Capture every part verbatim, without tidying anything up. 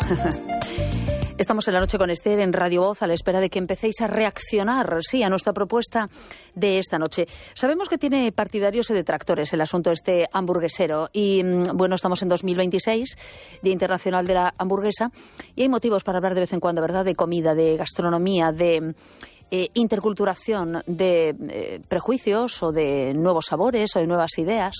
Estamos en la noche con Esther en Radio Voz a la espera de que empecéis a reaccionar, sí, a nuestra propuesta de esta noche. Sabemos que tiene partidarios y detractores el asunto este hamburguesero y, bueno, estamos en dos mil veintiséis, Día Internacional de la Hamburguesa, y hay motivos para hablar de vez en cuando, ¿verdad?, de comida, de gastronomía, de eh, interculturación, de eh, prejuicios o de nuevos sabores o de nuevas ideas.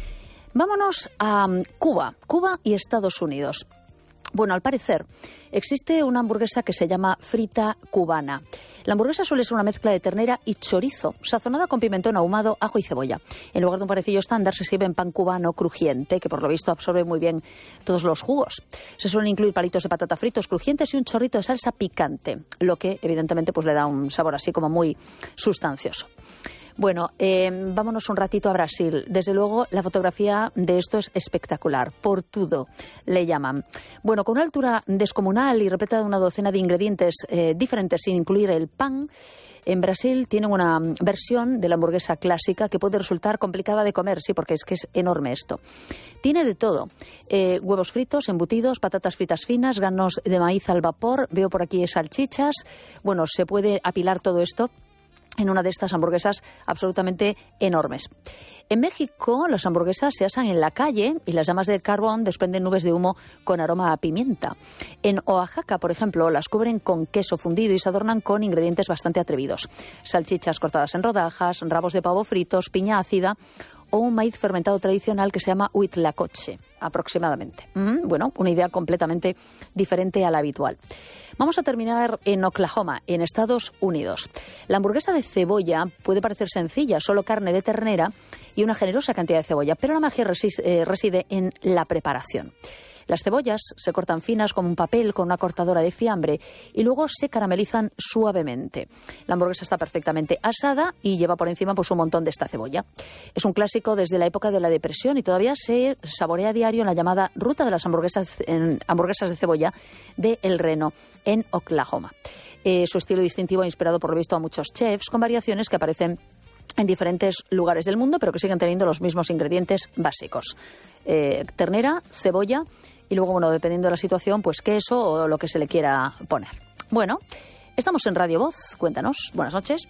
Vámonos a Cuba, Cuba y Estados Unidos. Bueno, al parecer, existe una hamburguesa que se llama frita cubana. La hamburguesa suele ser una mezcla de ternera y chorizo, sazonada con pimentón ahumado, ajo y cebolla. En lugar de un panecillo estándar, se sirve en pan cubano crujiente, que por lo visto absorbe muy bien todos los jugos. Se suelen incluir palitos de patata fritos crujientes y un chorrito de salsa picante, lo que evidentemente pues le da un sabor así como muy sustancioso. Bueno, eh, vámonos un ratito a Brasil. Desde luego, la fotografía de esto es espectacular. Portudo le llaman. Bueno, con una altura descomunal y repleta de una docena de ingredientes eh, diferentes, sin incluir el pan, en Brasil tienen una versión de la hamburguesa clásica que puede resultar complicada de comer, sí, porque es que es enorme esto. Tiene de todo. Eh, huevos fritos, embutidos, patatas fritas finas, granos de maíz al vapor, veo por aquí salchichas. Bueno, se puede apilar todo esto en una de estas hamburguesas absolutamente enormes. En México, las hamburguesas se asan en la calle y las llamas de carbón desprenden nubes de humo con aroma a pimienta. En Oaxaca, por ejemplo, las cubren con queso fundido y se adornan con ingredientes bastante atrevidos. Salchichas cortadas en rodajas, rabos de pavo fritos, piña ácida o un maíz fermentado tradicional que se llama huitlacoche, aproximadamente. Mm, bueno, una idea completamente diferente a la habitual. Vamos a terminar en Oklahoma, en Estados Unidos. La hamburguesa de cebolla puede parecer sencilla, solo carne de ternera y una generosa cantidad de cebolla, pero la magia reside en la preparación. Las cebollas se cortan finas como un papel con una cortadora de fiambre y luego se caramelizan suavemente. La hamburguesa está perfectamente asada y lleva por encima pues un montón de esta cebolla. Es un clásico desde la época de la depresión y todavía se saborea a diario en la llamada ruta de las hamburguesas, en, hamburguesas de cebolla de El Reno, en Oklahoma. Eh, su estilo distintivo ha inspirado por lo visto a muchos chefs con variaciones que aparecen en diferentes lugares del mundo, pero que siguen teniendo los mismos ingredientes básicos. Eh, ternera, cebolla y luego, bueno, dependiendo de la situación, pues queso o lo que se le quiera poner. Bueno, estamos en Radio Voz. Cuéntanos. Buenas noches.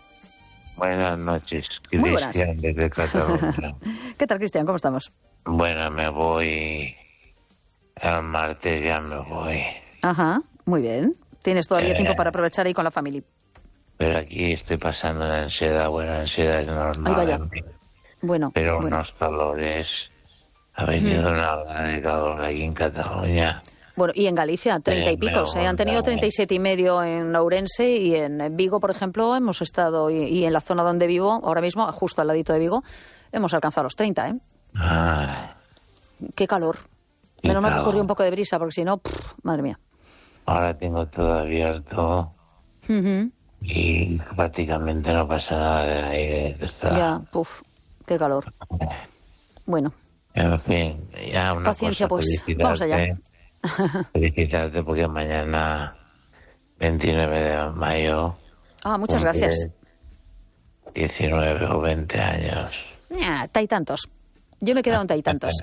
Buenas noches, Cristian. Muy buenas. Desde Cataluña. ¿Qué tal, Cristian? ¿Cómo estamos? Bueno, me voy... El martes ya me voy. Ajá, muy bien. Tienes todavía Eh, tiempo para aprovechar ahí con la familia. Pero aquí estoy pasando la ansiedad. Bueno, ansiedad es normal. Ahí vaya. en mí. Bueno, Pero bueno. unos calores... Ha venido Mm. una ola de calor aquí en Cataluña. Bueno, y en Galicia, treinta y Eh, picos. me ¿eh? Han tenido gusta. treinta y siete y medio en Ourense y en Vigo, por ejemplo, hemos estado, y, y en la zona donde vivo, ahora mismo, justo al ladito de Vigo, hemos alcanzado los treinta, ¿eh? Ay, Qué calor. Qué Menos mal que calor. corrió un poco de brisa, porque si no, pff, madre mía. ahora tengo todo abierto Ujú. y prácticamente no pasa nada de aire. Está... Ya, puf, qué calor. Bueno, En fin, ya una Paciencia, cosa, pues. felicitarte, Vamos allá. felicitarte porque mañana, veintinueve de mayo, ah, muchas cumple gracias. diecinueve o veinte años. Ah, taitantos. Yo me he quedado en taitantos.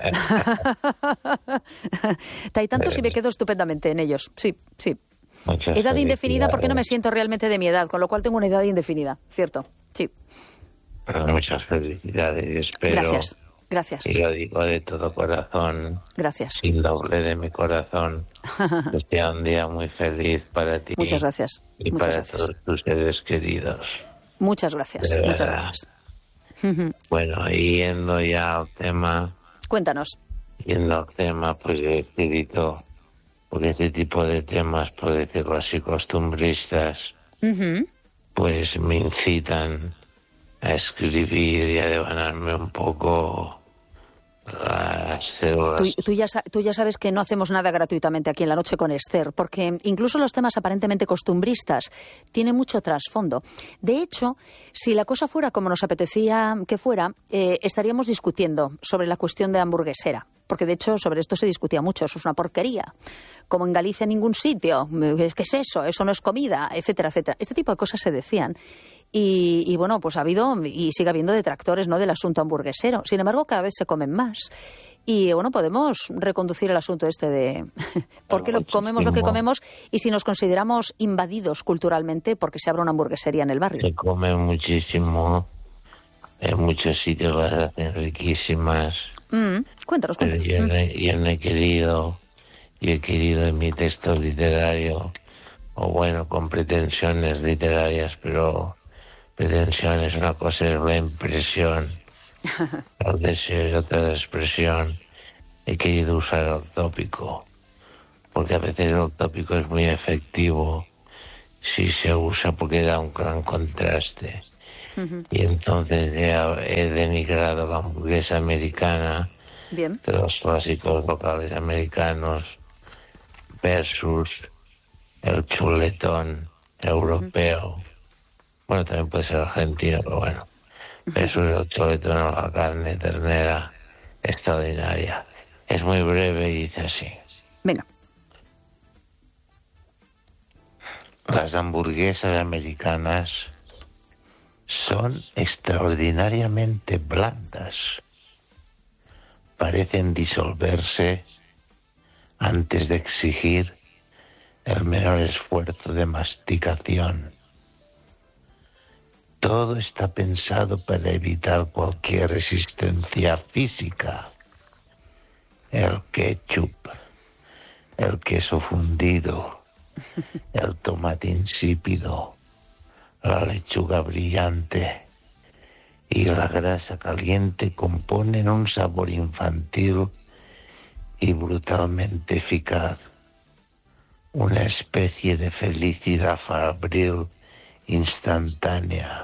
Taitantos y me quedo estupendamente en ellos. Sí, sí. Muchas Edad indefinida porque no me felicidades. siento realmente de mi edad, con lo cual tengo una edad indefinida, ¿cierto? Sí. Muchas felicidades y espero, Gracias, gracias, y lo digo de todo corazón, gracias. sin doble de mi corazón, que sea un día muy feliz para ti Muchas gracias, y muchas para gracias. todos tus seres queridos. Muchas gracias, De muchas verdad. gracias. Ujú. Bueno, yendo ya al tema, Cuéntanos. yendo al tema, pues he escrito, porque este tipo de temas, por decirlo así, costumbristas, Ujú. pues me incitan a escribir y a devanarme un poco las células. Tú, tú, ya, sa- tú ya sabes que no hacemos nada gratuitamente aquí en La Noche con Esther, porque incluso los temas aparentemente costumbristas tienen mucho trasfondo. De hecho, si la cosa fuera como nos apetecía que fuera, eh, estaríamos discutiendo sobre la cuestión de hamburguesera. Porque, de hecho, sobre esto se discutía mucho. Eso es una porquería. Como en Galicia en ningún sitio. ¿Qué es eso? Eso no es comida, etcétera, etcétera. Este tipo de cosas se decían. Y, y bueno, pues ha habido y sigue habiendo detractores, ¿no?, del asunto hamburguesero. Sin embargo, cada vez se comen más. Y bueno, podemos reconducir el asunto este de por qué lo comemos lo que comemos y si nos consideramos invadidos culturalmente porque se abre una hamburguesería en el barrio. Se come muchísimo. En muchos sitios las hacen riquísimas. Mm, cuéntanos, cuéntanos. Pero yo, no, yo no he querido, yo he querido en mi texto literario, o bueno, con pretensiones literarias, pero pretensiones, una cosa es la impresión, el deseo es otra expresión. He querido usar el tópico, porque a veces el tópico es muy efectivo si se usa porque da un gran contraste. Uh-huh. Y entonces he, he denigrado la hamburguesa americana. Bien. De los clásicos locales americanos versus el chuletón europeo. Uh-huh. Bueno, también puede ser argentino, pero bueno. Uh-huh. Versus el chuletón o la carne ternera extraordinaria. Es muy breve y dice así. Venga. Las hamburguesas americanas son extraordinariamente blandas. Parecen disolverse antes de exigir el menor esfuerzo de masticación. Todo está pensado para evitar cualquier resistencia física. El ketchup, el queso fundido, el tomate insípido, la lechuga brillante y la grasa caliente componen un sabor infantil y brutalmente eficaz, una especie de felicidad fabril instantánea.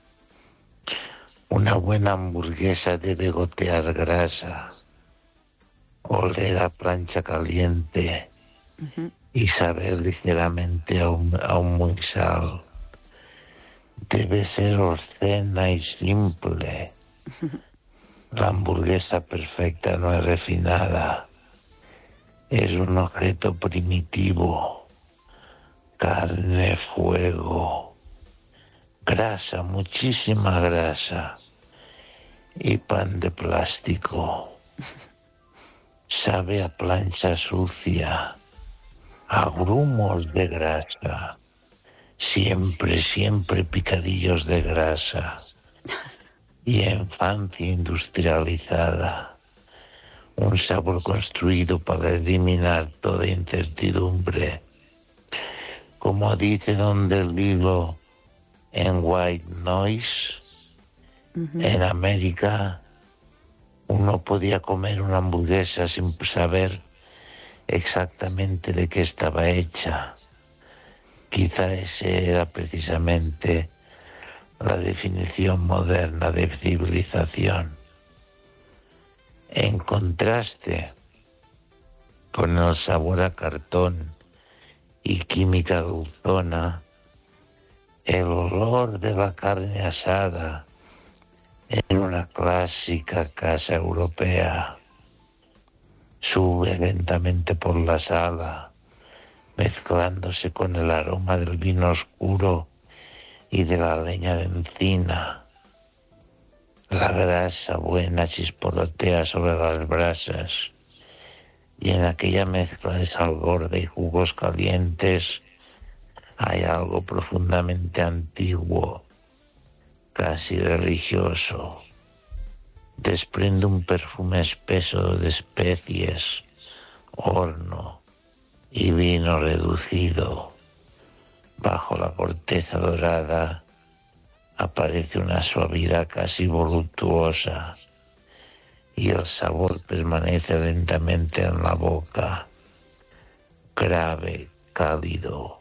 Una buena hamburguesa debe gotear grasa, oler a plancha caliente uh-huh. y saber ligeramente a un, a un muy sal. Debe ser obscena y simple. La hamburguesa perfecta no es refinada. Es un objeto primitivo. Carne, fuego, grasa, muchísima grasa y pan de plástico. Sabe a plancha sucia, a grumos de grasa. Siempre, siempre picadillos de grasa y infancia industrializada. Un sabor construido para eliminar toda incertidumbre. Como dice Don DeLillo en White Noise, uh-huh. en América uno podía comer una hamburguesa sin saber exactamente de qué estaba hecha. Quizá esa era precisamente la definición moderna de civilización. En contraste con el sabor a cartón y química dulzona, el olor de la carne asada en una clásica casa europea sube lentamente por la sala, mezclándose con el aroma del vino oscuro y de la leña de encina. La grasa buena chisporrotea sobre las brasas y en aquella mezcla de sal gorda y jugos calientes hay algo profundamente antiguo, casi religioso. Desprende un perfume espeso de especies, horno y vino reducido. Bajo la corteza dorada aparece una suavidad casi voluptuosa y el sabor permanece lentamente en la boca, grave, cálido,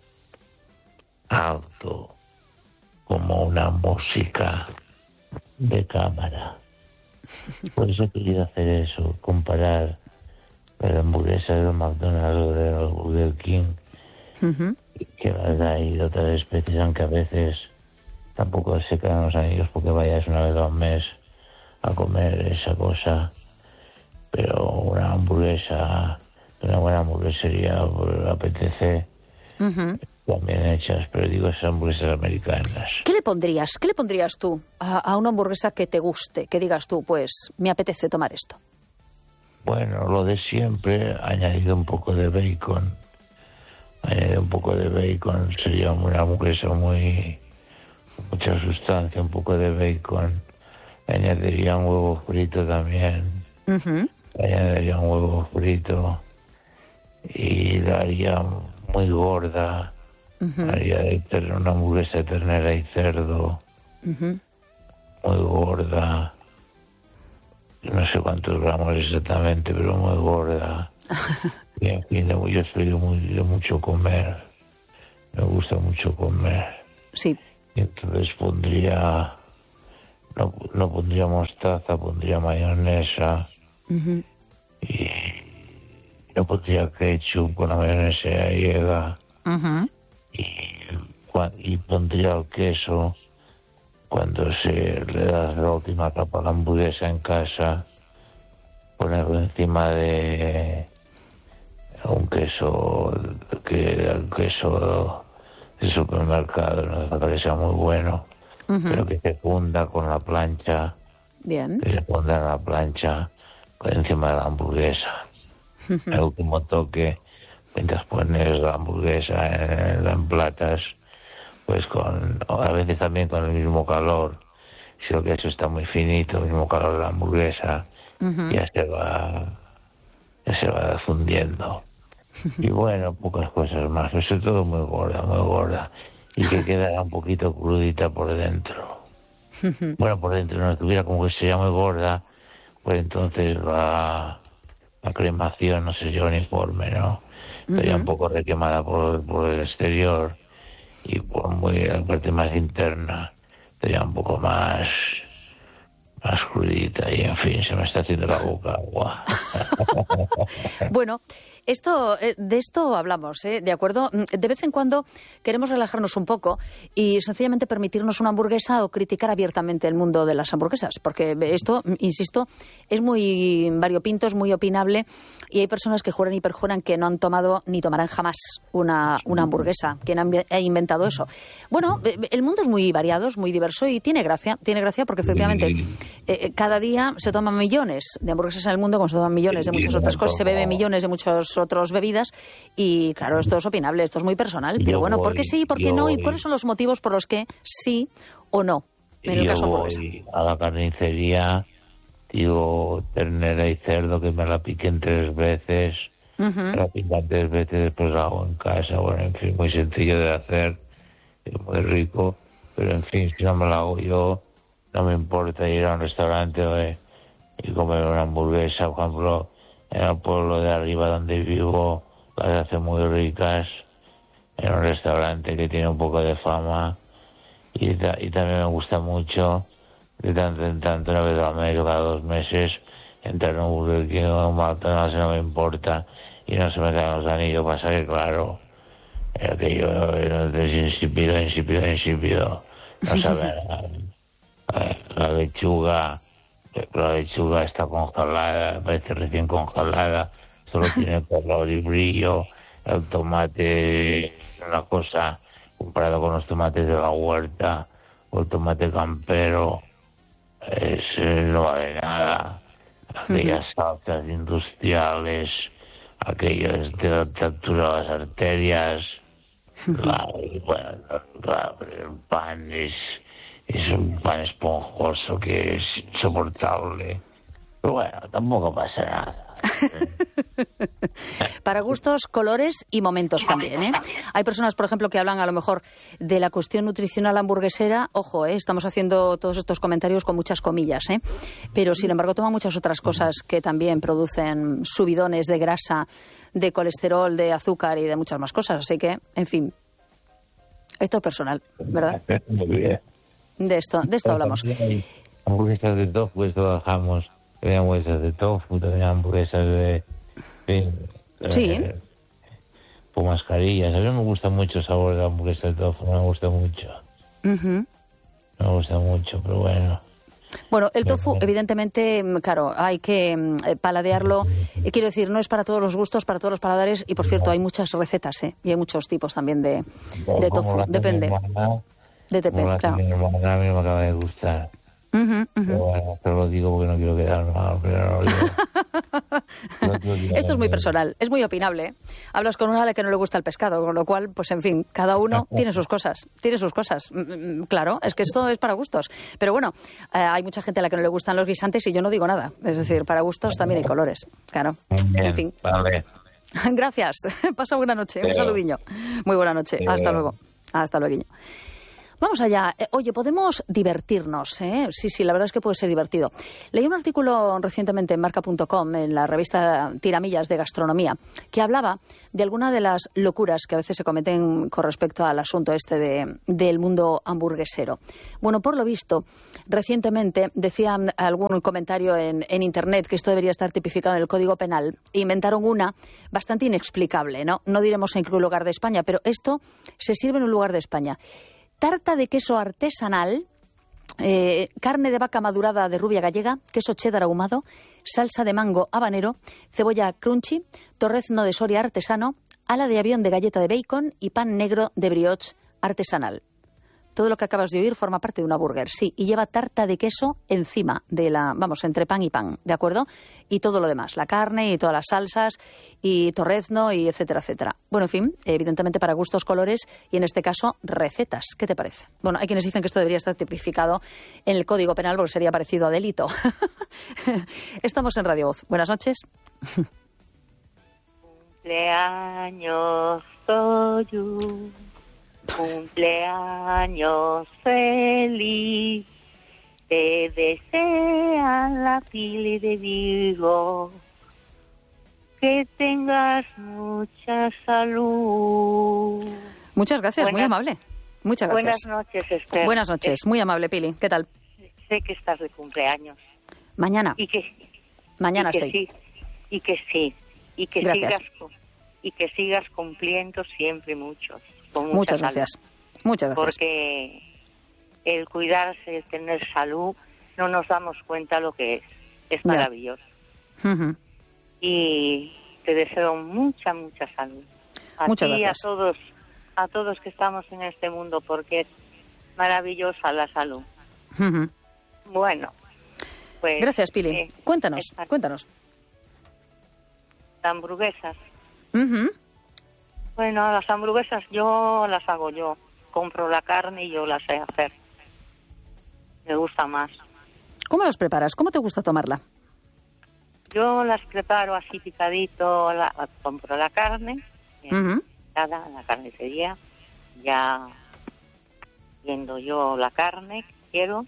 alto, como una música de cámara. Por eso he querido hacer eso, comparar la hamburguesa del McDonald's o del Burger King, uh-huh. que hay de otras especies, aunque a veces tampoco se quedan los anillos porque vayas una vez al mes a comer esa cosa, pero una hamburguesa, una buena hamburguesería pues, apetece, uh-huh. también hechas, pero digo esas hamburguesas americanas. ¿Qué le pondrías? ¿Qué le pondrías tú a, a una hamburguesa que te guste? Que digas tú, pues me apetece tomar esto. Bueno, lo de siempre, añadido un poco de bacon. Añadido un poco de bacon, sería una hamburguesa muy... mucha sustancia, un poco de bacon. Añadiría un huevo frito también. Uh-huh. Añadiría un huevo frito. Y la haría muy gorda. Uh-huh. Haría de ter- una hamburguesa de ternera y cerdo. Uh-huh. Muy gorda. No sé cuántos gramos exactamente, pero muy gorda. Y en fin, yo soy de, muy, de mucho comer. Me gusta mucho comer. Sí. Y entonces pondría... No, no pondría mostaza, pondría mayonesa. Uh-huh. Y no pondría ketchup con la mayonesa gallega. Uh-huh. Y, y pondría el queso cuando se le da la última capa a la hamburguesa en casa. Ponerlo encima de un queso que el queso del supermercado, no hace falta que sea muy bueno. Uh-huh. Pero que se funda con la plancha. Bien. Que se funda en la plancha encima de la hamburguesa. Uh-huh. El último toque, mientras pones la hamburguesa en, en platas, pues con, a veces también con el mismo calor. Si el queso está muy finito, el mismo calor de la hamburguesa, uh-huh. ya se va, ya se va fundiendo. Y bueno, pocas cosas más. Eso es todo muy gorda, muy gorda. Y que quedara un poquito crudita por dentro. Bueno, por dentro no estuviera como que sería muy gorda, pues entonces la, la cremación no sería uniforme, ¿no? Estaría uh-huh. un poco requemada por, por el exterior y por muy, la parte más interna estaría un poco más más crudita y en fin, se me está haciendo la boca agua. Bueno, esto, de esto hablamos, ¿eh? ¿De acuerdo? De vez en cuando queremos relajarnos un poco y sencillamente permitirnos una hamburguesa o criticar abiertamente el mundo de las hamburguesas, porque esto, insisto, es muy variopinto, es muy opinable y hay personas que juran y perjuran que no han tomado ni tomarán jamás una, una hamburguesa. ¿Quién ha inventado eso? Bueno, el mundo es muy variado, es muy diverso y tiene gracia, tiene gracia porque efectivamente eh, cada día se toman millones de hamburguesas en el mundo, como se toman millones de muchas otras cosas, se beben millones de muchas otras bebidas y claro, esto es opinable, esto es muy personal, pero bueno, ¿por qué sí, por qué no? ¿Y cuáles son los motivos por los que sí o no? En el caso hamburguesa. Yo voy a la carnicería, digo ternera y cerdo, que me la piquen tres veces, uh-huh. me la pican tres veces, después la hago en casa, bueno, en fin, muy sencillo de hacer, muy rico, pero en fin, si no me la hago yo, no me importa ir a un restaurante eh, y comer una hamburguesa, por ejemplo, en el pueblo de arriba donde vivo, las hacen muy ricas, en un restaurante que tiene un poco de fama, y, ta- y también me gusta mucho, de tanto en tanto, una vez al mes, cada dos meses, entrar en un Burger King o un McDonald's, no me importa, y no se me caen los anillos, pasa que claro, aquello es insípido, insípido, insípido, no sabe nada. La lechuga, la lechuga está congelada, parece recién congelada, solo tiene color y brillo. El tomate es una cosa comparado con los tomates de la huerta o el tomate campero, es, no vale nada. Aquellas salsas industriales, aquellos de altura de las arterias, la, bueno, la, el pan es... es un pan esponjoso que es insoportable. Pero bueno, tampoco pasa nada. Para gustos, colores y momentos también, ¿eh? Hay personas, por ejemplo, que hablan a lo mejor de la cuestión nutricional hamburguesera. Ojo, ¿eh? Estamos haciendo todos estos comentarios con muchas comillas, ¿eh? Pero, sin embargo, toman muchas otras cosas que también producen subidones de grasa, de colesterol, de azúcar y de muchas más cosas. Así que, en fin, esto es personal, ¿verdad? Muy bien. De esto, de esto hablamos. Hamburguesas de tofu, eso trabajamos. Tenía hamburguesas de tofu, tenía hamburguesas de... de sí. Eh, con mascarillas. A mí me gusta mucho el sabor de la hamburguesa de tofu, me gusta mucho. Uh-huh. Me gusta mucho, pero bueno. Bueno, el tofu, evidentemente, claro, hay que paladearlo. Quiero decir, no es para todos los gustos, para todos los paladares. Y, por cierto, hay muchas recetas, ¿eh? Y hay muchos tipos también de, de tofu. Depende. De T P, claro. A mí no me acaba de gustar. Uh-huh, uh-huh. Pero bueno, pero lo digo porque no quiero quedar mal, pero no lo digo. No quiero quedar Esto es muy mal. personal, es muy opinable, ¿eh? Hablas con una a la que no le gusta el pescado, con lo cual, pues en fin, cada uno tiene sus cosas, tiene sus cosas. Mm, mm, Claro, es que esto es para gustos. Pero bueno, eh, hay mucha gente a la que no le gustan los guisantes y yo no digo nada. Es decir, para gustos también hay colores, claro. Bien, En fin. vale. Gracias. Pasa buena noche. Un Pero- saludiño. Muy buena noche. Pero- Hasta luego. Hasta luego. Vamos allá. Eh, Oye, podemos divertirnos, ¿eh? Sí, sí, la verdad es que puede ser divertido. Leí un artículo recientemente en marca punto com, en la revista Tiramillas de Gastronomía, que hablaba de alguna de las locuras que a veces se cometen con respecto al asunto este de, del mundo hamburguesero. Bueno, por lo visto, recientemente decían algún comentario en, en Internet que esto debería estar tipificado en el Código Penal. Inventaron una bastante inexplicable, ¿no? No diremos en qué lugar de España, pero esto se sirve en un lugar de España. Tarta de queso artesanal, eh, carne de vaca madurada de rubia gallega, queso cheddar ahumado, salsa de mango habanero, cebolla crunchy, torrezno de Soria artesano, ala de avión de galleta de bacon y pan negro de brioche artesanal. Todo lo que acabas de oír forma parte de una burger, sí, y lleva tarta de queso encima de la, vamos, entre pan y pan, ¿de acuerdo? Y todo lo demás, la carne y todas las salsas y torrezno y etcétera, etcétera. Bueno, en fin, evidentemente para gustos, colores y en este caso recetas. ¿Qué te parece? Bueno, hay quienes dicen que esto debería estar tipificado en el Código Penal porque sería parecido a delito. Estamos en Radio Voz. Buenas noches. Cumpleaños tuyo, cumpleaños feliz, te desea la Pili de Vigo, que tengas mucha salud. Muchas gracias, muy Buenas- amable. Muchas Buenas gracias. noches, Esther. Buenas noches, muy amable, Pili. ¿Qué tal? Eh, Sé que estás de cumpleaños Mañana, y que, mañana y que estoy. sí, y que sí, y que Gracias. sigas cu- y que sigas cumpliendo siempre muchos. Con mucha Muchas salud. gracias. Muchas gracias. Porque el cuidarse, el tener salud, no nos damos cuenta lo que es. Es Ya. maravilloso. Ujú. Y te deseo mucha, mucha salud. A Muchas ti y gracias. a todos, a todos que estamos en este mundo, porque es maravillosa la salud. Ujú. Bueno, pues... Gracias, Pili. eh, Cuéntanos, estas cuéntanos. hamburguesas. Ujú. Bueno, las hamburguesas yo las hago yo. Compro la carne y yo las sé hacer. Me gusta más. ¿Cómo las preparas? ¿Cómo te gusta tomarla? Yo las preparo así picadito, la, compro la carne, bien Ujú. picada en la carnicería, ya viendo yo la carne que quiero,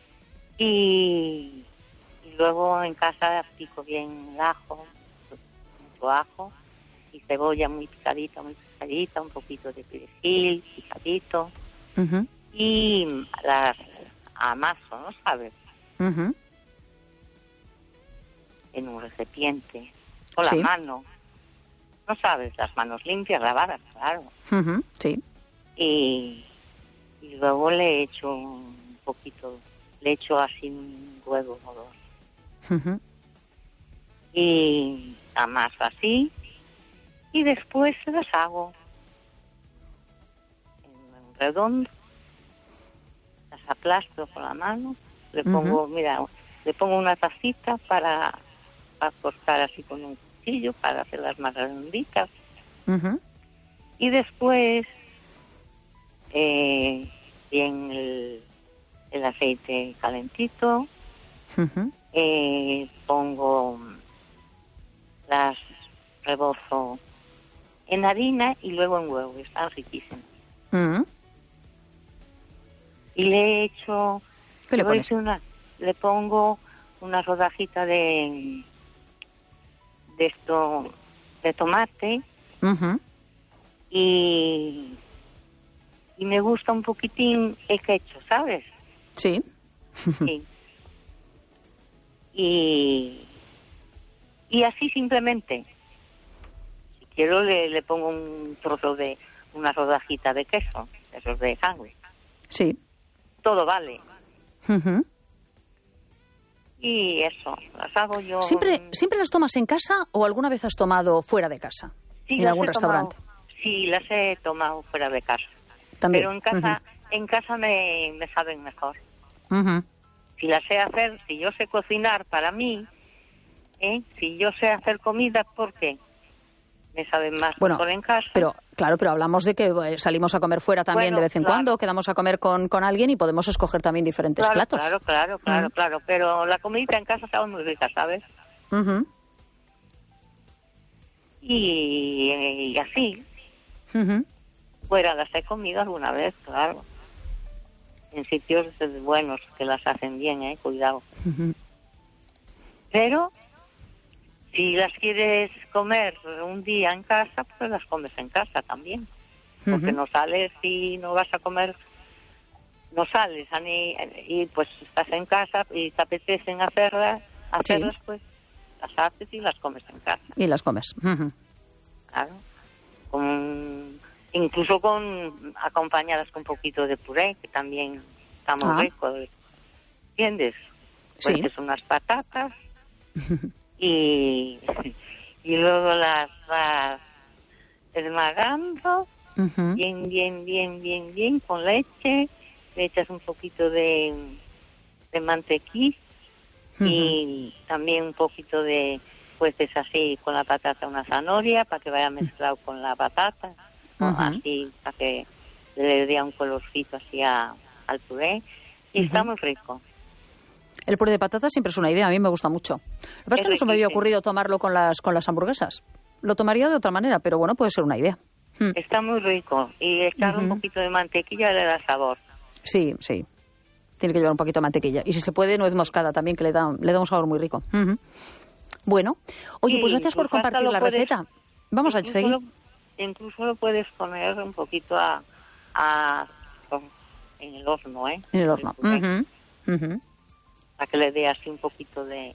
y, y luego en casa pico bien el ajo, mucho ajo, y cebolla muy picadita, muy picadita, un poquito de perejil picadito, Ujú. y las amaso, ¿no sabes? Ujú. En un recipiente, con Sí. la mano. No sabes, las manos limpias, lavadas, claro. Ujú. Sí. Y, y luego le echo un poquito, le echo así un huevo o dos. Ujú. Y amaso así. Y después las hago en un redondo. Las aplasto con la mano. Le pongo, Ujú. mira, le pongo una tacita para, para cortar así con un cuchillo, para hacerlas más redonditas. Ujú. Y después, eh, bien el, el aceite calentito, Ujú. eh, pongo las rebozo en harina y luego en huevo, están riquísimas. Ujú. Y le echo, ¿Qué le voy a pones? hacer una, le pongo una rodajita de, de esto, de tomate, Ujú. y, y me gusta un poquitín el ketchup, ¿sabes? Sí. Sí. Y, y así simplemente. Si quiero le, le pongo un trozo de, una rodajita de queso, esos de sangre. Sí. Todo vale. Ujú. Y eso, las hago yo. ¿Siempre, ¿Siempre las tomas en casa o alguna vez has tomado fuera de casa? Sí, en las algún he restaurante. tomado- sí, las he tomado fuera de casa. También. Pero en casa, en casa me, me saben mejor. Ujú. Ujú. si la sé hacer, si yo sé cocinar para mí, ¿eh? Si yo sé hacer comida, ¿por qué? Me saben más bueno, mejor en casa. Pero, claro, pero hablamos de que eh, salimos a comer fuera también bueno, de vez en claro. cuando, quedamos a comer con, con alguien y podemos escoger también diferentes claro, platos. Claro, claro, claro, mm. claro. Pero la comida en casa está muy rica, ¿sabes? Uh-huh. Y, y así. Uh-huh. Fuera las he comido alguna vez, claro. En sitios buenos que las hacen bien, eh, cuidado. Uh-huh. Pero si las quieres comer un día en casa, pues las comes en casa también. Porque uh-huh. no sales y no vas a comer, no sales ni, y pues estás en casa y te apetecen hacerlas, hacerlas sí. Pues las haces y las comes en casa. Y las comes. Uh-huh. Claro. Con, incluso con acompañadas con un poquito de puré, que también está muy ah. rico. ¿Entiendes? Sí. Pues unas patatas y, y luego las vas esmagando uh-huh. bien, bien, bien, bien, bien con leche, le echas un poquito de, de mantequilla uh-huh. y también un poquito de, pues es así con la patata una zanahoria para que vaya mezclado uh-huh. con la patata, ¿no? Uh-huh. Así para que le dé un colorcito así a, al puré y uh-huh. está muy rico. El puré de patata siempre es una idea, a mí me gusta mucho. Lo que pasa es que no se me había ocurrido tomarlo con las con las hamburguesas. Lo tomaría de otra manera, pero bueno, puede ser una idea. Hmm. Está muy rico y echar uh-huh. un poquito de mantequilla le da sabor. Sí, sí. Tiene que llevar un poquito de mantequilla. Y si se puede, nuez moscada también, que le da, le da un sabor muy rico. Uh-huh. Bueno, oye, sí, pues gracias por compartir la puedes, receta. Vamos a seguir. Lo, incluso lo puedes poner un poquito a, a en el horno, ¿eh? En el horno. Uh-huh. Uh-huh. Para que le dé así un poquito de,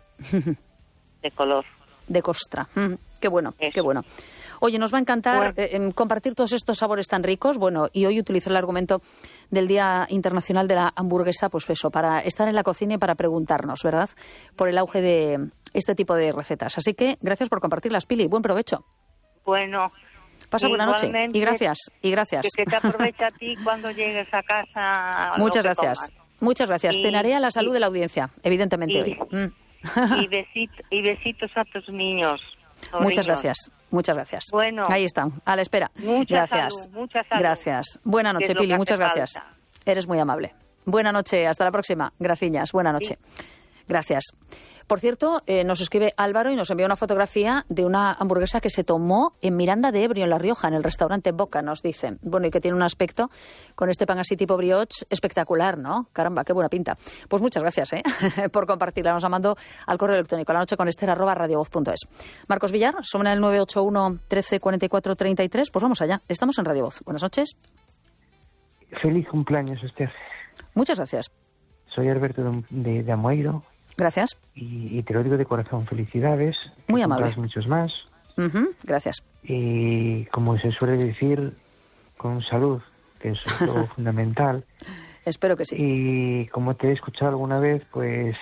de color. De costra. Mm, qué bueno, Eso. qué bueno. Oye, nos va a encantar bueno. eh, compartir todos estos sabores tan ricos. Bueno, y hoy utilizo el argumento del Día Internacional de la Hamburguesa, pues eso, para estar en la cocina y para preguntarnos, ¿verdad?, por el auge de este tipo de recetas. Así que gracias por compartirlas, Pili. Buen provecho. Bueno. Pasa buena noche y gracias, y gracias. Que, que te aproveche a ti cuando llegues a casa. Muchas gracias. Comas. Muchas gracias. Y, Cenaré a la salud y, de la audiencia, evidentemente y, hoy. Mm. y, besito, y besitos a tus niños. Sobrinos. Muchas gracias. Muchas gracias. Bueno. Ahí están, a la espera. Mucha gracias. Salud, mucha salud. Gracias. Buena noche, Pili. Muchas gracias. Falta. Eres muy amable. Buena noche. Hasta la próxima. Graciñas. Buena noche. Sí. Gracias. Por cierto, eh, nos escribe Álvaro y nos envía una fotografía de una hamburguesa que se tomó en Miranda de Ebro, en La Rioja, en el restaurante Boca, nos dice. Bueno, y que tiene un aspecto con este pan así tipo brioche espectacular, ¿no? Caramba, qué buena pinta. Pues muchas gracias, ¿eh? por compartirla. Nos la mandó al correo electrónico, la noche con Esther, arroba radiovoz punto es. Marcos Villar, somos el nueve ocho uno, trece, cuarenta y cuatro, treinta y tres. Pues vamos allá. Estamos en Radio Voz. Buenas noches. Feliz cumpleaños, Esther. Muchas gracias. Soy Alberto de, de, de Amoeiro. Gracias. Y, y te lo digo de corazón, felicidades. Muy amable. Muchos más. Uh-huh, gracias. Y como se suele decir, con salud, que es lo fundamental. Espero que sí. Y como te he escuchado alguna vez, pues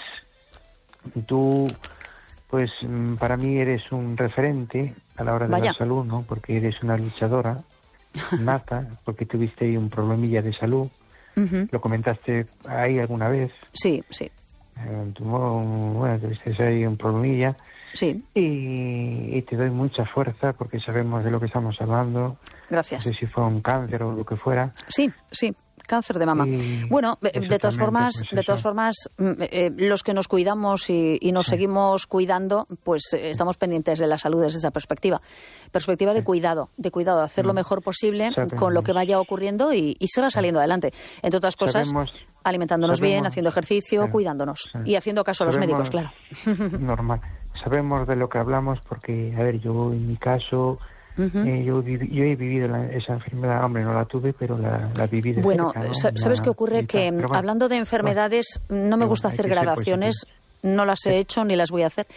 tú, pues para mí eres un referente a la hora de Vaya. la salud, ¿no? Porque eres una luchadora nata, porque tuviste ahí un problemilla de salud. Uh-huh. Lo comentaste ahí alguna vez. Sí, sí. Tuvo, bueno, tuviste ahí un problemilla. Sí. Y, y te doy mucha fuerza porque sabemos de lo que estamos hablando. Gracias. No sé si fue un cáncer o lo que fuera. Sí, sí. Cáncer de mama. Y bueno, de todas formas, pues de todas formas, eh, los que nos cuidamos y, y nos sí. seguimos cuidando, pues eh, estamos pendientes de la salud desde esa perspectiva. Perspectiva de sí. cuidado, de cuidado, de hacer lo mejor posible sabemos. con lo que vaya ocurriendo y, y se va saliendo adelante. Entre otras cosas, sabemos, alimentándonos sabemos, bien, haciendo ejercicio, sí. cuidándonos sí. y haciendo caso a los sabemos, médicos, claro. Normal. Sabemos de lo que hablamos porque, a ver, yo en mi caso... Uh-huh. Eh, yo, yo he vivido la, esa enfermedad, hombre, no la tuve, pero la, la viví de Bueno, cerca, ¿no? ¿sabes la, qué ocurre? Que bueno, hablando de enfermedades, bueno, no me gusta hacer gradaciones, no las he sí. hecho ni las voy a hacer.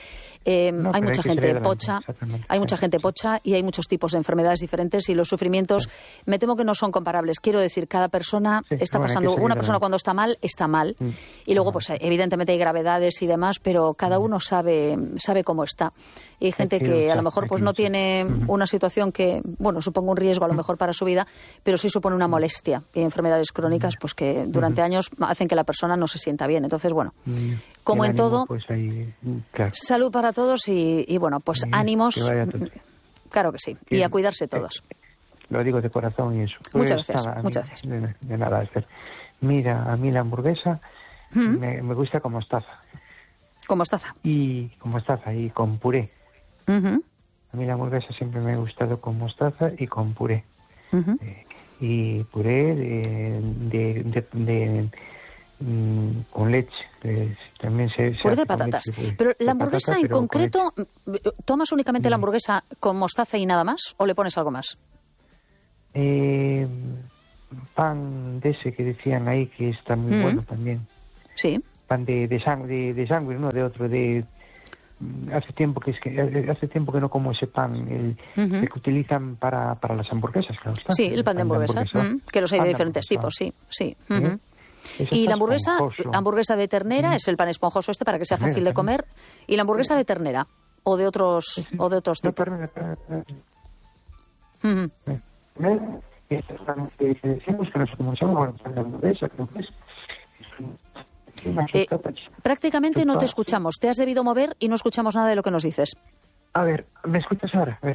Eh, No, hay pero mucha hay que gente seguir adelante, pocha, exactamente. hay mucha gente pocha y hay muchos tipos de enfermedades diferentes y los sufrimientos, me temo que no son comparables. Quiero decir, cada persona Sí, está bueno, hay que pasando, seguir una persona adelante. cuando está mal, está mal. Mm. Y luego, pues evidentemente hay gravedades y demás, pero cada uno sabe, sabe cómo está. Y hay gente que que a luchar, lo mejor hay pues que no luchar. tiene Ujú. una situación que, bueno, suponga un riesgo a lo mejor para su vida, pero sí supone una molestia. Y hay enfermedades crónicas pues que durante años hacen que la persona no se sienta bien. Entonces, bueno, Mm. como El en ánimo, todo, pues ahí, mm, claro. salud para todos y, y bueno, pues Sí, ánimos. que vaya todo. Claro que sí. Y Sí. a cuidarse todos. Lo digo de corazón y eso. Muchas Pues gracias, nada, a mí- muchas gracias. De, de nada, Esther. Mira, a mí la hamburguesa Mm. me, me gusta con mostaza. Con mostaza. Y con mostaza y con puré. Ujú, A mí la hamburguesa siempre me ha gustado con mostaza y con puré. ujú. Eh, y puré de, de, de, de, mm, con leche. Eh, también se, se Puré de hace con patatas. leche, puré Pero de la hamburguesa patata, en pero con concreto, ¿tomas únicamente la Mm. hamburguesa con mostaza y nada más? ¿O le pones algo más? leche. Eh, pan de ese que decían ahí que está muy Mm. bueno también. Sí. Pan de de sangre, de, de sangre, no de otro, de mm, hace tiempo que es que hace tiempo que no como ese pan, el, Ujú. el que utilizan para, para las hamburguesas, claro está. Sí, el pan de hamburguesa. Mm, que los hay de Pan de diferentes hamburguesa. tipos, sí. sí. ¿Eh? Ujú. Ese Y está la hamburguesa, esponjoso. hamburguesa de ternera, Mm. es el pan esponjoso este para que sea Ternera, fácil de ternera. comer. Y la hamburguesa de ternera o de otros o de otros No, tipos. perdona, perdona, perdona. Ujú. ¿Eh? Estos pan que que decimos que nosotros comenzamos bueno, pan de hamburguesa, que es una Eh, chutata ch- prácticamente no te chupa- escuchamos. Te has debido mover y no escuchamos nada de lo que nos dices. A ver, ¿me escuchas ahora? A ver.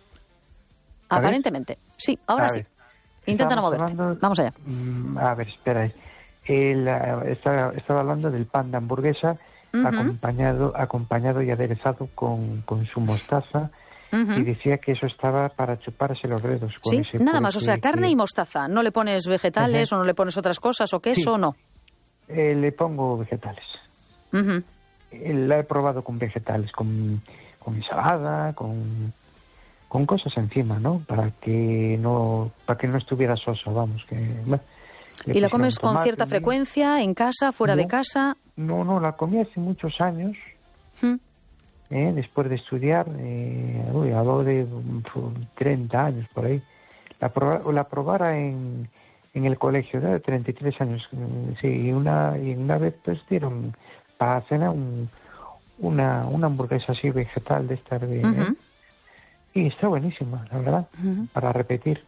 A ver. Aparentemente. Sí, ahora A sí. ver. Intenta no Estábamos moverte. hablando- Vamos allá. Mm, A ver, espera ahí. El, eh, estaba, estaba hablando del pan de hamburguesa Ujú. acompañado acompañado y aderezado con, con su mostaza Ujú. y decía que eso estaba para chuparse los dedos. Con Sí, ese nada puré más. O que- sea, carne que- y mostaza. No le pones vegetales Ujú. o no le pones otras cosas o queso, Sí. no. Eh, le pongo vegetales. Ujú. Eh, La he probado con vegetales, con, con ensalada, con, con cosas encima, ¿no? Para que no para que no estuviera soso, vamos. Que, bueno, le ¿Y la pusieron comes con tomate, cierta ¿no? frecuencia, en casa, fuera de No. casa? No, no, la comí hace muchos años, Mm. ¿eh? Después de estudiar, eh, uy, hablo de um, treinta años por ahí. La, proba- la probara en, en el colegio, de treinta y tres años, mm, sí, y una, y una vez pues dieron para cena un, una, una hamburguesa así vegetal de esta de, Ujú. ¿eh? Y está buenísima, la verdad, Ujú. para repetir.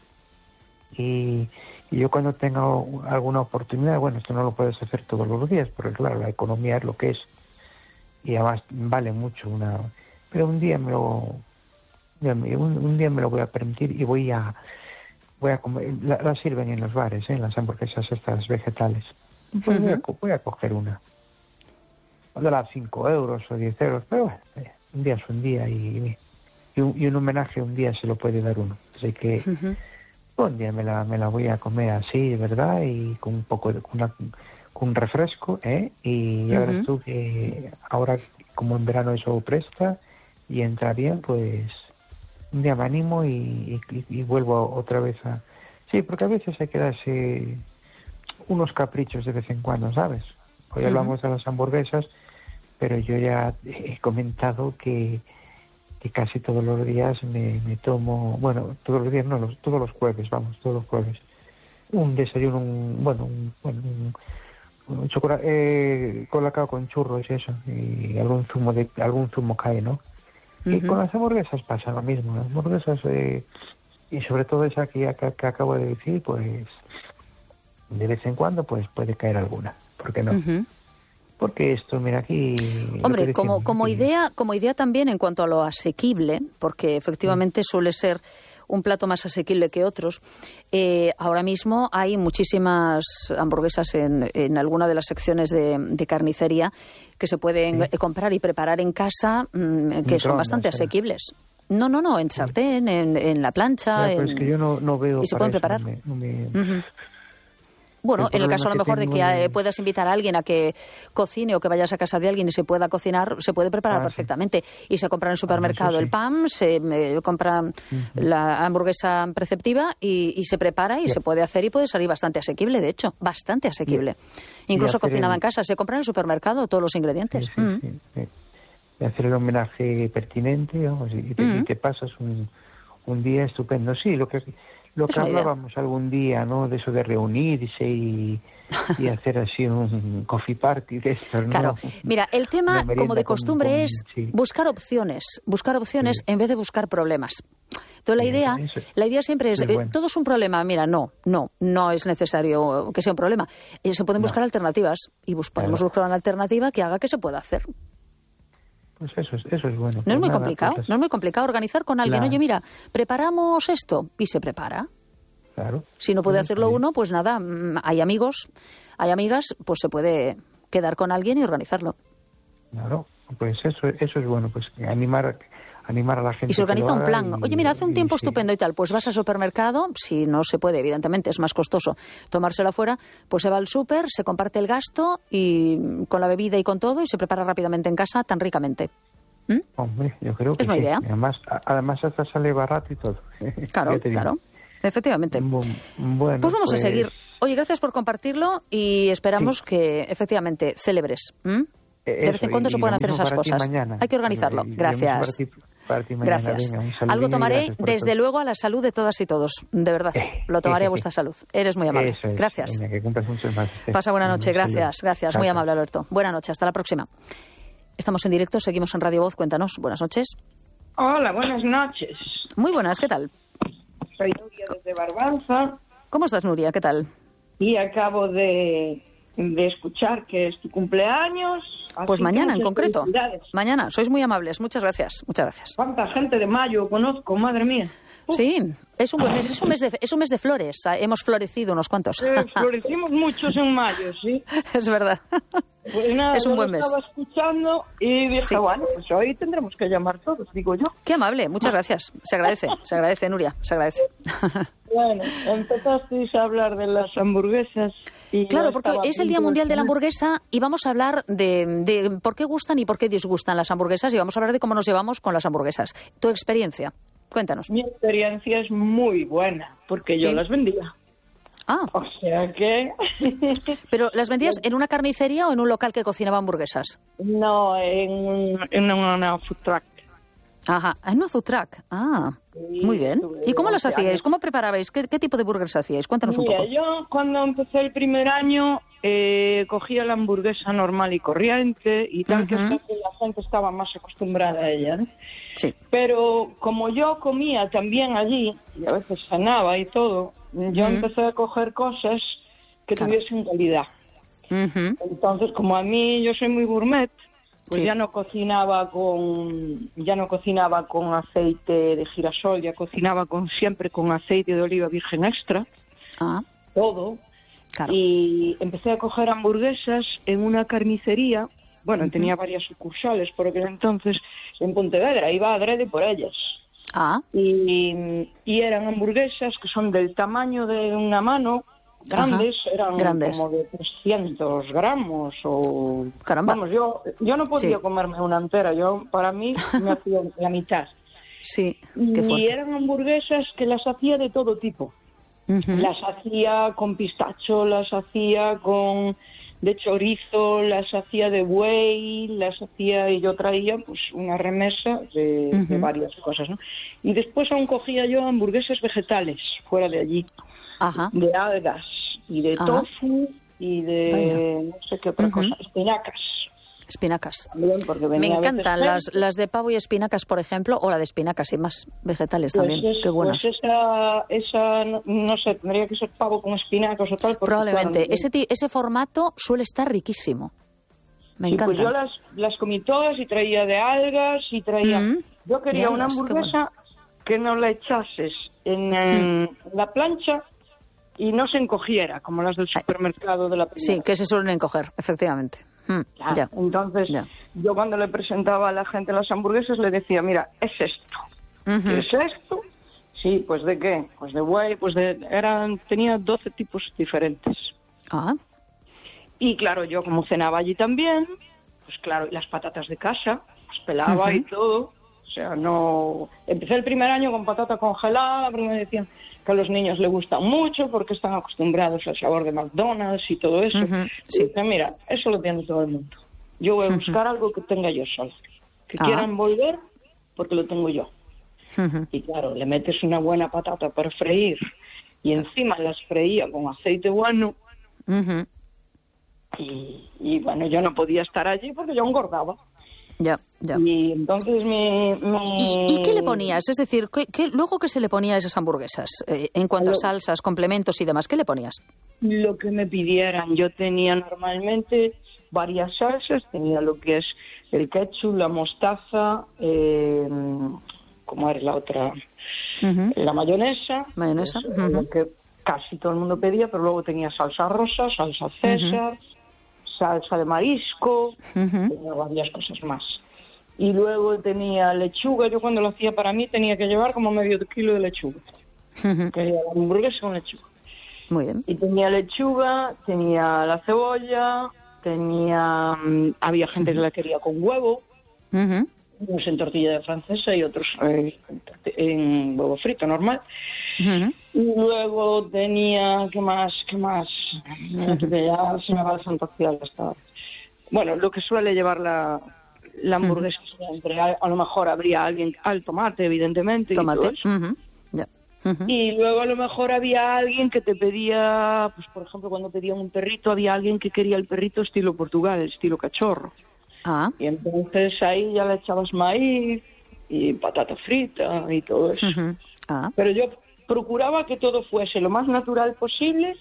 Y, y yo cuando tengo alguna oportunidad, bueno, esto no lo puedes hacer todos los días, porque claro, la economía es lo que es. Y además vale mucho una... Pero un día me lo... ya me- Un, un día me lo voy a permitir y voy a... voy a comer... La, la sirven en los bares, ¿eh? Las hamburguesas estas vegetales. Pues voy, a, co- voy a coger una. De las cinco euros o diez euros, pero bueno, eh, un día es un día y, y, un, y un homenaje un día se lo puede dar uno. Así que Ujú. un día me la, me la voy a comer así, ¿verdad? Y con un poco de... Con, una- con un refresco, ¿eh? Y ahora Ujú. tú que ahora como en verano eso presta y entra bien, pues un día me animo y, y, y vuelvo otra vez a... Sí, porque a veces hay que darse unos caprichos de vez en cuando, ¿sabes? Hoy Ujú. hablamos de las hamburguesas, pero yo ya he comentado que, que casi todos los días me, me tomo, bueno, todos los días no, los, todos los jueves, vamos, todos los jueves, un desayuno, un, bueno, un, bueno, un, un chocolate, eh, colacao con churros y eso, y algún zumo de algún zumo cae, ¿no? Y Ujú. con las hamburguesas pasa lo mismo, las hamburguesas, eh, y sobre todo esa que, ya que, que acabo de decir, pues de vez en cuando pues puede caer alguna, ¿por qué no? Ujú. Porque esto, mira aquí... lo Hombre, que como, decimos como aquí, idea, como idea también en cuanto a lo asequible, porque efectivamente suele ser un plato más asequible que otros. Eh, ahora mismo hay muchísimas hamburguesas en, en alguna de las secciones de, de carnicería que se pueden Sí. eh, comprar y preparar en casa, mm, que son Microondas, bastante ¿eh? asequibles. No, no, no, en sartén, en, en la plancha. Ya, pero es en- que yo no, no veo y se para pueden eso, preparar. no me- no me- Ujú. Bueno, El en el problema caso a lo que mejor de tengo que de- eh, puedas invitar a alguien a que cocine o que vayas a casa de alguien y se pueda cocinar, se puede preparar Ah, sí. perfectamente. Y se compra en el supermercado eso sí. el pan, se eh, compra la hamburguesa preceptiva y, y se prepara y Ya. se puede hacer y puede salir bastante asequible, de hecho, bastante asequible. Incluso hacer cocinaba el- en casa, se compra en el supermercado todos los ingredientes. Sí, sí, Mm. sí, sí. de hacer el homenaje pertinente, vamos, y te, uh-huh. y te pasas un, un día estupendo. Sí, lo que lo que hablábamos algún día, ¿no? De eso de reunirse y, y hacer así un coffee party de esto, ¿no? Claro, mira, el tema, como de costumbre, con, con, es sí. buscar opciones, buscar opciones sí. en vez de buscar problemas. Entonces la idea, la idea siempre es, bueno. eh, todo es un problema. Mira, no, no, no es necesario que sea un problema. Eh, se pueden buscar no. alternativas y bus- podemos claro. buscar una alternativa que haga que se pueda hacer. Pues eso es, eso es bueno. No pues es muy nada, complicado, pues no es muy complicado organizar con alguien. Claro. Oye, mira, preparamos esto y se prepara. Claro. Si no puede hacerlo uno, pues nada, hay amigos, hay amigas, pues se puede quedar con alguien y organizarlo. Claro, pues eso, eso es bueno, pues animar, animar a la gente. Y se organiza un plan. Y, Oye, mira, hace un tiempo sí. estupendo y tal, pues vas al supermercado, si no se puede, evidentemente, es más costoso tomárselo afuera, pues se va al súper, se comparte el gasto y con la bebida y con todo y se prepara rápidamente en casa tan ricamente. ¿Mm? Hombre, yo creo que es una sí. idea. Además, además hasta sale barato y todo. Claro, claro. Efectivamente. Bueno, pues vamos pues... a seguir. Oye, gracias por compartirlo y esperamos sí. que efectivamente celebres. ¿Mm? De Eso, vez en cuando y, se y pueden hacer esas cosas. Mañana. Hay que organizarlo. Y, y gracias. Para ti, para ti mañana. Gracias. Venga, algo tomaré, gracias desde todo. luego, a la salud de todas y todos. De verdad. Lo tomaré a vuestra salud. Eres muy amable. Eso es. Gracias. Venga, que cumplas muchos más. Pasa buena noche. Gracias. Gracias. Muy amable, Alberto. Buena noche. Hasta la próxima. Estamos en directo. Seguimos en Radio Voz. Cuéntanos. Buenas noches. Hola, buenas noches. Muy buenas. ¿Qué tal? Soy Nuria desde Barbanza. ¿Cómo estás, Nuria? ¿Qué tal? Y acabo de, de escuchar que es tu cumpleaños. Pues mañana, en concreto. Mañana. Sois muy amables. Muchas gracias. Muchas gracias. ¿Cuánta gente de mayo conozco? Madre mía. Uf. Sí, es un buen mes. Es un mes de, es un mes de flores. Hemos florecido unos cuantos. Eh, florecimos muchos en mayo, sí. Es verdad. Pues nada, es un yo buen lo mes. Estaba escuchando y dije, sí. bueno, pues hoy tendremos que llamar todos, digo yo. Qué amable, muchas gracias. Se agradece, se agradece, Nuria, se agradece. Bueno, empezasteis a hablar de las hamburguesas. Y claro, porque es el Día Mundial de la Hamburguesa y vamos a hablar de, de por qué gustan y por qué disgustan las hamburguesas y vamos a hablar de cómo nos llevamos con las hamburguesas. Tu experiencia, cuéntanos. Mi experiencia es muy buena, porque yo ¿Sí? las vendía. Ah. O sea que... ¿Pero las vendías en una carnicería o en un local que cocinaba hamburguesas? No, en, en una food truck. Ajá, en una food truck. Ah, sí, muy bien. ¿Y cómo las hacíais? ¿Cómo preparabais? ¿Qué, qué tipo de burgers hacíais? Cuéntanos Mira, un poco. Yo cuando empecé el primer año eh, cogía la hamburguesa normal y corriente y tal, uh-huh. que hasta que la gente estaba más acostumbrada a ella, ¿no? Sí. Pero como yo comía también allí, y a veces cenaba y todo, yo uh-huh. empecé a coger cosas que claro. tuviesen calidad. Uh-huh. Entonces, como a mí yo soy muy gourmet, pues sí. ya no cocinaba con ya no cocinaba con aceite de girasol, ya cocinaba con siempre con aceite de oliva virgen extra. Ah. Todo. Claro. Y empecé a coger hamburguesas en una carnicería. Bueno, uh-huh. tenía varias sucursales por aquel entonces en Pontevedra, iba adrede por ellas. Ah. Y, y eran hamburguesas que son del tamaño de una mano, grandes, Ajá. eran grandes. como de trescientos gramos o... Caramba. Vamos, yo, yo no podía sí. comerme una entera, yo para mí me hacía la mitad. Sí, qué fuerte. Y eran hamburguesas que las hacía de todo tipo. Uh-huh. Las hacía con pistacho, las hacía con de chorizo, las hacía de buey, las hacía y yo traía pues una remesa de, uh-huh. de varias cosas, ¿no? Y después aún cogía yo hamburguesas vegetales fuera de allí, Ajá. de algas y de Ajá. tofu y de Vaya. no sé qué otra uh-huh. cosa, espinacas. Espinacas. También, porque me encantan las, las de pavo y espinacas, por ejemplo, o la de espinacas y más vegetales pues también. Es, Qué buenas. Pues esa, esa no, no sé, tendría que ser pavo con espinacas o tal. Probablemente. Claro, ese, ese formato suele estar riquísimo. Me sí, encanta. Pues yo las, las comí todas y traía de algas y traía... Mm, yo quería algas, una hamburguesa bueno. que no la echases en, en mm. la plancha y no se encogiera, como las del supermercado de la primera. Sí, que se suelen encoger, efectivamente. Mm, ya. Ya. Entonces, ya. yo cuando le presentaba a la gente las hamburguesas le decía, mira, es esto. Uh-huh. ¿Qué es esto? Sí, pues ¿de qué? Pues de buey, pues de... eran tenía doce tipos diferentes. Ah. Y claro, yo como cenaba allí también, pues claro, y las patatas de casa, las pelaba uh-huh. y todo. O sea, no... Empecé el primer año con patata congelada, porque me decían que a los niños les gustan mucho porque están acostumbrados al sabor de McDonald's y todo eso. Uh-huh. Sí. Y dije, mira, eso lo tiene todo el mundo. Yo voy a buscar uh-huh. algo que tenga yo sola. que Ah. quieran volver, porque lo tengo yo. Ujú. Y claro, le metes una buena patata para freír y encima las freía con aceite bueno. Ujú. Y, y bueno, yo no podía estar allí porque yo engordaba. Ya, ya. Y entonces me... me- ¿Y, y qué le ponías? Es decir, ¿qué, qué- luego qué se le ponía a esas hamburguesas? Eh, en cuanto a Lo- salsas, complementos y demás, ¿qué le ponías? Lo que me pidieran. Yo tenía normalmente varias salsas. Tenía lo que es el ketchup, la mostaza, eh, ¿cómo era la otra? Ujú. La mayonesa. Mayonesa, Eso era ujú. lo que casi todo el mundo pedía, pero luego tenía salsa rosa, salsa César, salsa de marisco, Ujú. tenía varias cosas más. Y luego tenía lechuga. Yo cuando lo hacía para mí tenía que llevar como medio kilo de lechuga. Ujú. Quería la hamburguesa con lechuga. Muy bien. Y tenía lechuga, tenía la cebolla, tenía... mm, había gente que la quería con huevo, Ujú. unos en tortilla de francesa y otros eh, en torti- en huevo frito normal. Ujú. Y luego tenía, ¿qué más? ¿Qué más? Que ya se me va la fantasía hasta ahora. Bueno, lo que suele llevar la, la hamburguesa siempre. A, a lo mejor habría alguien al tomate, evidentemente. Y, todo Tomate. eso. Ujú. Ya. Ujú. Y luego a lo mejor había alguien que te pedía, pues por ejemplo, cuando pedían un perrito, había alguien que quería el perrito estilo Portugal, estilo cachorro. Ah. Y entonces ahí ya le echabas maíz y patata frita y todo eso. Ujú. Ah. Pero yo procuraba que todo fuese lo más natural posible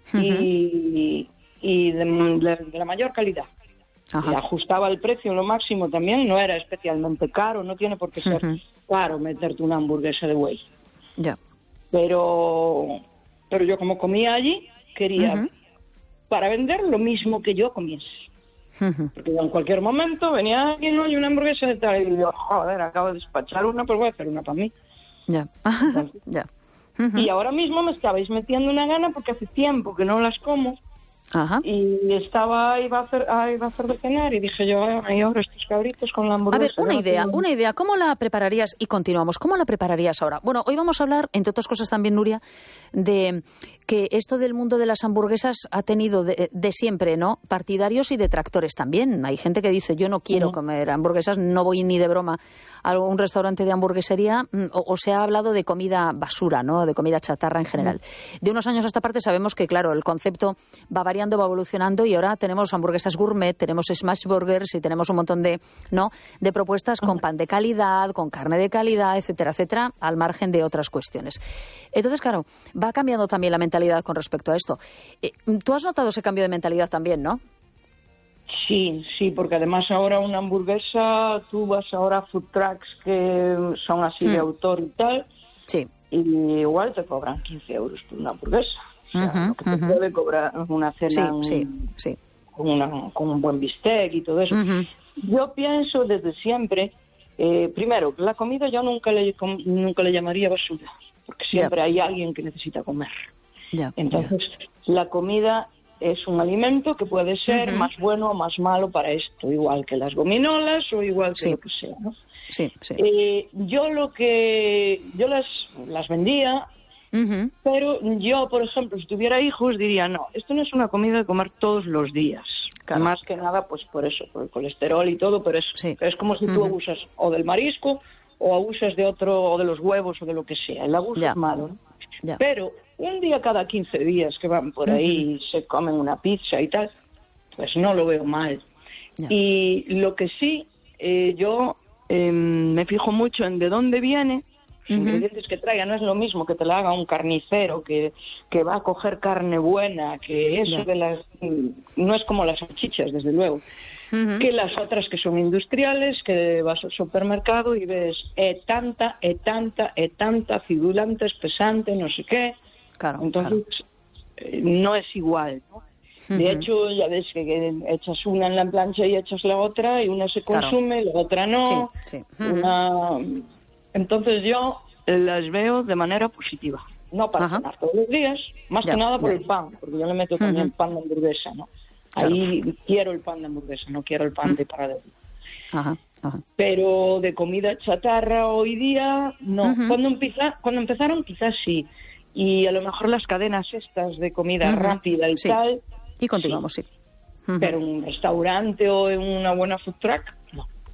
y, y de, de- de la mayor calidad. Ajá. Y ajustaba el precio lo máximo también, no era especialmente caro, no tiene por qué ser Ujú. caro meterte una hamburguesa de buey. Ya. Pero, pero yo como comía allí, quería Ujú. para vender lo mismo que yo comiese. Ujú. Porque yo en cualquier momento venía alguien, ¿no? Y una hamburguesa de tal, y yo, joder, acabo de despachar una, pues voy a hacer una para mí. Ya. Ya. Ujú. Y ahora mismo me estabais metiendo una gana porque hace tiempo que no las como. Ajá. Y estaba, iba a hacer, ah, iba a hacer de cenar y dije yo, ay, ahora estos cabritos con la A hamburguesa. ver, una ¿no? idea, una idea. ¿Cómo la prepararías? Y continuamos. ¿Cómo la prepararías ahora? Bueno, hoy vamos a hablar, entre otras cosas también, Nuria, de que esto del mundo de las hamburguesas ha tenido de, de siempre, ¿no? Partidarios y detractores también. Hay gente que dice, yo no quiero Ujú. comer hamburguesas, no voy ni de broma a un restaurante de hamburguesería, mm, o, o se ha hablado de comida basura, ¿no? De comida chatarra en general. De unos años a esta parte sabemos que, claro, el concepto va variando, va evolucionando y ahora tenemos hamburguesas gourmet, tenemos smash burgers y tenemos un montón de, ¿no? de propuestas con pan de calidad, con carne de calidad, etcétera, etcétera, al margen de otras cuestiones. Entonces, claro, va cambiando también la mentalidad con respecto a esto. Eh, Tú has notado ese cambio de mentalidad también, ¿no? Sí, sí, porque además ahora una hamburguesa, tú vas ahora a food trucks que son así de Mm. autor y tal, Sí. y igual te cobran quince euros por una hamburguesa. O sea, Ujú, lo que te ujú. puede cobrar una Sí, cena sí, un- sí. con, una- con un buen bistec y todo eso. Ujú. Yo pienso desde siempre, eh, primero, la comida yo nunca le, com- nunca le llamaría basura, porque siempre Ya. hay alguien que necesita comer. Ya, Entonces, la comida es un alimento que puede ser Ujú. más bueno o más malo para esto, igual que las gominolas o igual que Sí. lo que sea, ¿no? ya. Sí, sí. Eh, yo lo que yo las las vendía, Ujú. pero yo, por ejemplo, si tuviera hijos diría, no, esto no es una comida de comer todos los días. Claro. Más que nada, pues por eso, por el colesterol y todo, pero es, Sí. es como si tú Ujú. abusas o del marisco o abusas de otro, o de los huevos o de lo que sea. El abuso Ya. es malo, ¿no? Ya. Pero un día cada quince días que van por ahí y se comen una pizza y tal, pues no lo veo mal. Ya. Y lo que sí, eh, yo eh, me fijo mucho en de dónde viene, los Ujú. ingredientes que traiga. No es lo mismo que te la haga un carnicero que, que va a coger carne buena, que eso Ya. de las... No es como las salchichas, desde luego. Ujú. Que las otras que son industriales, que vas al supermercado y ves e tanta, e tanta, e tanta, acidulante, espesante, no sé qué. Claro, Entonces, eh, no es igual, ¿no? De Ujú. hecho, ya ves que, que echas una en la plancha y echas la otra, y una se Claro. consume, la otra no. Sí, sí. Ujú. Una... Entonces yo las veo de manera positiva. No para Ajá. cenar todos los días, más Ya, que nada por ya. el pan, porque yo le meto también Ujú. pan de hamburguesa, ¿no? Claro. Ahí quiero el pan de hamburguesa, no quiero el pan de paradero. Ajá, ajá. Pero de comida chatarra hoy día, no. Ujú. Cuando, empieza, cuando empezaron quizás sí. Y a lo mejor las cadenas estas de comida Ujú. rápida y Sí. tal, Y continuamos, sí. Ujú. pero en un restaurante o en una buena food truck, no.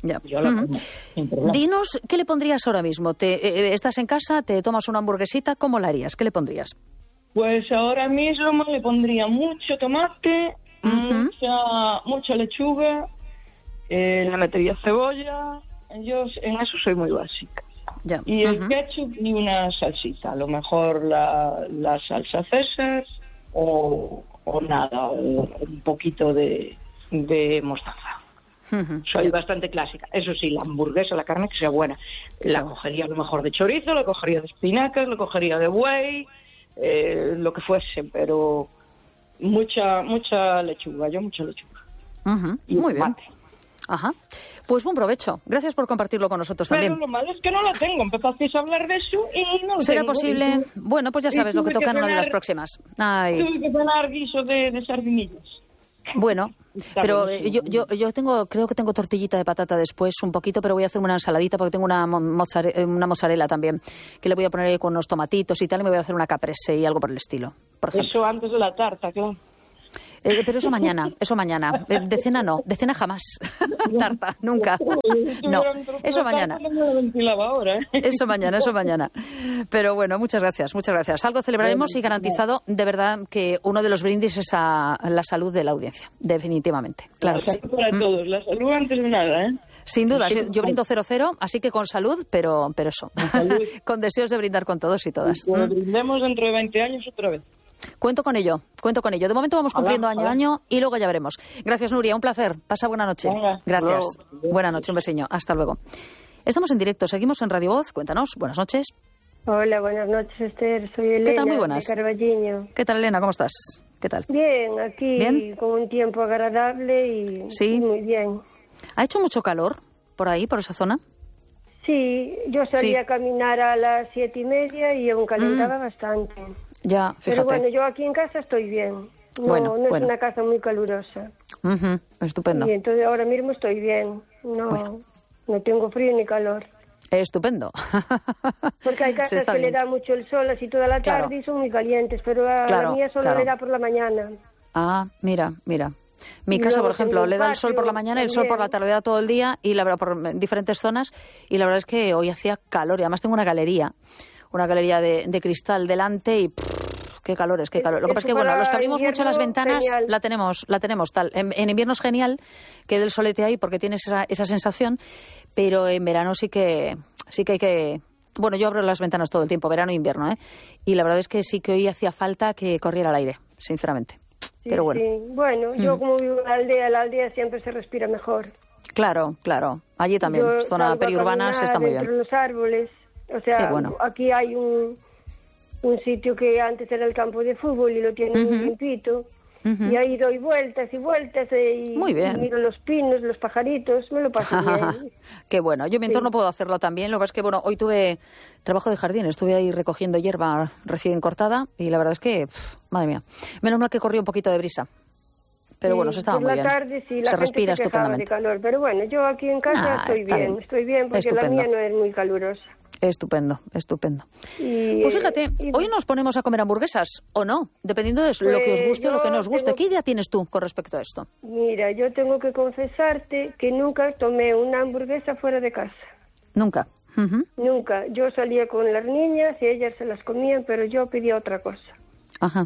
Ya. Yo la como, sin problema. Dinos, ¿qué le pondrías ahora mismo? Te, eh, ¿Estás en casa, te tomas una hamburguesita? ¿Cómo la harías? ¿Qué le pondrías? Pues ahora mismo le pondría mucho tomate, Uh-huh. mucha mucha lechuga, eh, le metería cebolla. Yo en eso soy muy básica. Ya. Y el Uh-huh. ketchup y una salsita, a lo mejor la, la salsa César o, o nada, o un poquito de, de mostaza. Uh-huh. Soy bastante clásica. Eso sí, la hamburguesa, la carne que sea buena. La Sí. cogería a lo mejor de chorizo, la cogería de espinacas, la cogería de buey, eh, lo que fuese, pero mucha mucha lechuga, yo mucha lechuga. Uh-huh. Y Muy bien. tomate. Ajá. Pues buen provecho. Gracias por compartirlo con nosotros Pero también. lo malo es que no lo tengo. Empezasteis a hablar de eso y no lo ¿Será tengo. posible? Y tuve- Bueno, pues ya y sabes lo que tuve toca en una de cenar- las próximas. Ay. Tuve que cenar guiso de, de sardinillas. Bueno, Está pero buenísimo. eh, yo, yo, yo tengo, creo que tengo tortillita de patata después, un poquito, pero voy a hacer una ensaladita porque tengo una, mo- mozzare- eh, una mozzarella también, que le voy a poner ahí con unos tomatitos y tal, y me voy a hacer una caprese y algo por el estilo, por ejemplo. Eso antes de la tarta, claro. Eh, pero eso mañana, eso mañana. Eh, De cena no, de cena jamás. Tarta, nunca. No, eso mañana. No me ventilaba ahora, ¿eh? Eso mañana, eso mañana. Pero bueno, muchas gracias, muchas gracias. Algo celebraremos y garantizado, de verdad, que uno de los brindis es a la salud de la audiencia. Definitivamente. Claro La que sí. salud para todos, la salud antes de nada, ¿eh? Sin duda, sí, yo brindo cero cero, así que con salud, pero, pero eso. salud. Con deseos de brindar con todos y todas. Cuando Mm. brindemos dentro de veinte años otra vez. Cuento con ello, cuento con ello. De momento vamos cumpliendo Ojalá, año a ojalá. año y luego ya veremos. Gracias, Nuria, un placer. Pasa buena noche. Venga, hasta Gracias. luego. Buena noche, un beseño. Hasta luego. Estamos en directo, seguimos en Radio Voz. Cuéntanos, buenas noches. Hola, buenas noches, Esther. Soy Elena, ¿Qué tal? Muy buenas. de Carballiño. ¿Qué tal, Elena? ¿Cómo estás? ¿Qué tal? Bien, aquí ¿Bien? con un tiempo agradable y Sí. y muy bien. ¿Ha hecho mucho calor por ahí, por esa zona? Sí, yo salí Sí. a caminar a las siete y media y aún calentaba bastante. Ya, Pero fíjate. bueno, yo aquí en casa estoy bien. No, Bueno, no es bueno. una casa muy calurosa. Ujú, estupendo. Y entonces ahora mismo estoy bien. No, Bueno. no tengo frío ni calor. Estupendo. Porque hay Se casas está que bien. le da mucho el sol así toda la Claro. tarde y son muy calientes, pero a Claro, la mía solo claro. le da por la mañana. Ah, mira, mira. Mi Y casa, luego por ejemplo, tengo un le da el sol por la patio mañana y el sol por la también. tarde, le da todo el día y la verdad por en diferentes zonas y la verdad es que hoy hacía calor y además tengo una galería, una galería de, de cristal delante y pff, qué calores, qué calor. Lo que Eso pasa es que bueno, para los que abrimos mucho las invierno, ventanas genial. la tenemos, la tenemos tal. En, en invierno es genial que dé el solete ahí porque tienes esa, esa sensación, pero en verano sí que sí que hay que bueno, yo abro las ventanas todo el tiempo, verano e invierno, ¿eh? Y la verdad es que sí que hoy hacía falta que corriera el aire, sinceramente. Sí, Pero bueno. sí. Bueno, yo como vivo en la aldea, la aldea siempre se respira mejor. Claro, claro. Allí también, Yo zona salgo a periurbana, se caminar está muy entre bien. los árboles. O sea, Qué bueno. aquí hay un, un sitio que antes era el campo de fútbol y lo tienen muy Ujú. limpito. Ujú. Y ahí doy vueltas y vueltas eh, y, Muy bien. y miro los pinos, los pajaritos, me lo paso bien. Qué bueno. Yo en mi entorno puedo hacerlo también. Lo que pasa es que, bueno, hoy tuve trabajo de jardín. Estuve ahí recogiendo hierba recién cortada y la verdad es que, pff, madre mía, menos mal que corrió un poquito de brisa. Pero Sí, bueno, se estaba por muy la bien. tarde sí, la se gente respira se quejaba de estupendamente. calor, pero bueno, yo aquí en casa Ah, estoy está bien, bien. estoy bien porque Estupendo. la mía no es muy calurosa. Estupendo, estupendo. Y, Pues eh, fíjate, y- hoy nos ponemos a comer hamburguesas, ¿o no? Dependiendo de lo que os Pues guste o lo que yo no os guste. tengo- ¿Qué idea tienes tú con respecto a esto? Mira, yo tengo que confesarte que nunca tomé una hamburguesa fuera de casa. Nunca. Ujú. Nunca. Yo salía con las niñas y ellas se las comían, pero yo pedía otra cosa. Ajá.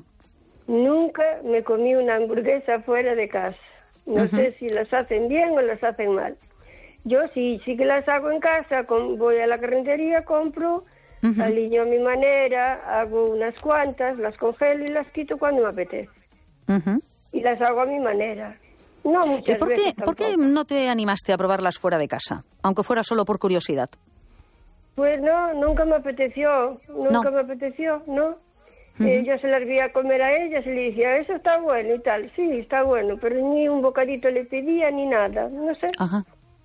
Nunca me comí una hamburguesa fuera de casa. No Ujú. sé si las hacen bien o las hacen mal. Yo sí, sí que las hago en casa. con- voy a la carnicería, compro, Ujú. aliño a mi manera, hago unas cuantas, las congelo y las quito cuando me apetece. Ujú. Y las hago a mi manera. No ¿Y muchas por qué, veces por qué tampoco. no te animaste a probarlas fuera de casa? Aunque fuera solo por curiosidad. Pues no, nunca me apeteció, nunca No. me apeteció, ¿no? Eh, yo se las vi a comer a ellas y le decía, eso está bueno y tal. Sí, está bueno, pero ni un bocadito le pedía ni nada, no sé. Ajá.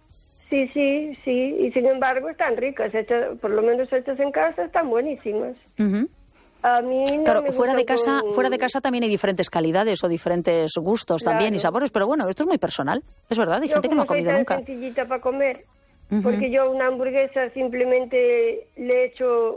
Sí, sí, sí, y sin embargo están ricas, hechas, por lo menos hechas en casa, están buenísimas. Ujú. A mí no Claro, me fuera de gustan casa, con- fuera de casa también hay diferentes calidades o diferentes gustos también y Claro. sabores, pero bueno, esto es muy personal, es verdad, hay Yo gente que no ha como soy comido tan nunca. sencillita para comer, Ujú. porque yo una hamburguesa simplemente le echo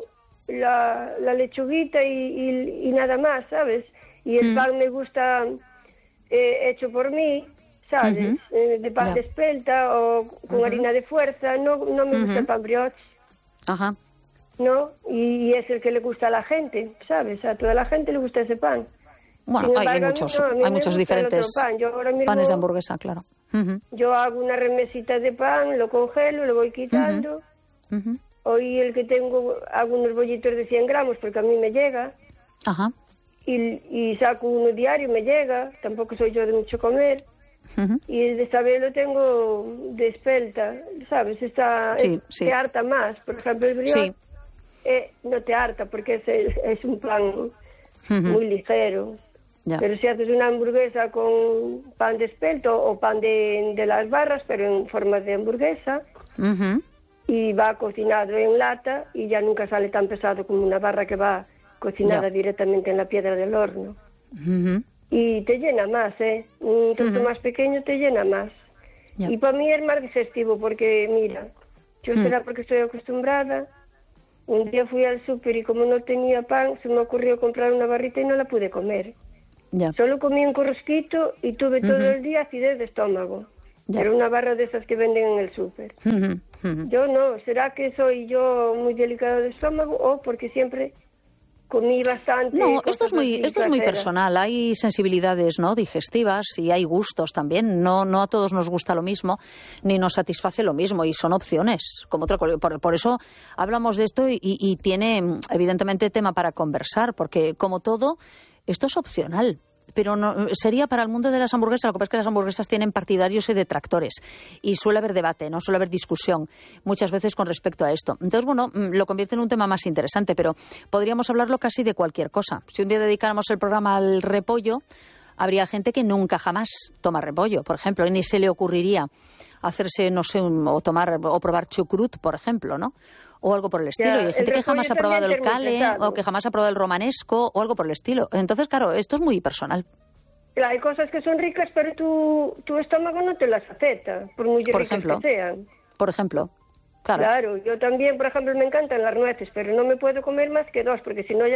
la, la lechuguita y, y- y nada más, ¿sabes? Y el Mm. pan me gusta eh, hecho por mí, ¿sabes? Uh-huh. Eh, de pan yeah. de espelta o con uh-huh. harina de fuerza. No, no me gusta uh-huh. el pan brioche. Ajá. ¿No? Y es el que le gusta a la gente, ¿sabes? A toda la gente le gusta ese pan. Bueno, embargo, hay muchos, no, hay muchos diferentes pan. Yo ahora mismo, panes de hamburguesa, claro. Uh-huh. Yo hago una remesita de pan, lo congelo, lo voy quitando. Uh-huh. Uh-huh. Hoy el que tengo, hago unos bollitos de cien gramos porque a mí me llega. Ajá. Y, y saco uno diario, me llega. Tampoco soy yo de mucho comer. Uh-huh. Y el de esta vez lo tengo de espelta, ¿sabes? Está, sí, es, sí. Te harta más. Por ejemplo, el brioche sí. eh, no te harta porque es, es un pan uh-huh. muy ligero. Ya. Pero si haces una hamburguesa con pan de espelto o pan de, de las barras, pero en forma de hamburguesa, uh-huh. y va cocinado en lata y ya nunca sale tan pesado como una barra que va cocinada ya. directamente en la piedra del horno. Uh-huh. Y te llena más, ¿eh? Un trozo uh-huh. más pequeño te llena más. Ya. Y para mí es más digestivo porque, mira, yo uh-huh. será porque estoy acostumbrada. Un día fui al súper y como no tenía pan, se me ocurrió comprar una barrita y no la pude comer. Ya. Solo comí un corrosquito y tuve todo uh-huh. el día acidez de estómago. Ya. Era una barra de esas que venden en el súper. Uh-huh. Uh-huh. Yo no, ¿será que soy yo muy delicado de estómago o porque siempre comí bastante? No, esto es muy esto es muy personal. Hay sensibilidades, ¿no?, digestivas y hay gustos también. No no a todos nos gusta lo mismo ni nos satisface lo mismo y son opciones. Como otra por, por eso hablamos de esto y, y tiene evidentemente tema para conversar, porque como todo esto es opcional. Pero no, sería para el mundo de las hamburguesas. Lo que pasa es que las hamburguesas tienen partidarios y detractores. Y suele haber debate, ¿no? Suele haber discusión muchas veces con respecto a esto. Entonces, bueno, lo convierte en un tema más interesante, pero podríamos hablarlo casi de cualquier cosa. Si un día dedicáramos el programa al repollo, habría gente que nunca jamás toma repollo, por ejemplo, y ni se le ocurriría hacerse, no sé, un, o tomar o probar chucrut, por ejemplo, ¿no? O algo por el estilo. Ya, y hay gente que jamás ha probado el cale o que jamás ha probado el romanesco o algo por el estilo. Entonces, claro, esto es muy personal. Claro, hay cosas que son ricas, pero tu, tu estómago no te las acepta, por muy por ricas ejemplo, que sean. Por ejemplo, claro. Claro, yo también, por ejemplo, me encantan las nueces, pero no me puedo comer más que dos, porque si no ya